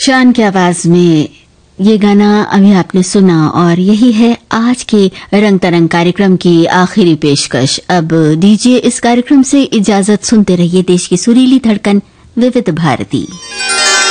शान की आवाज में ये गाना अभी आपने सुना और यही है आज के रंग तरंग कार्यक्रम की आखिरी पेशकश। अब दीजिए इस कार्यक्रम से इजाजत, सुनते रहिए देश की सुरीली धड़कन विविध भारती।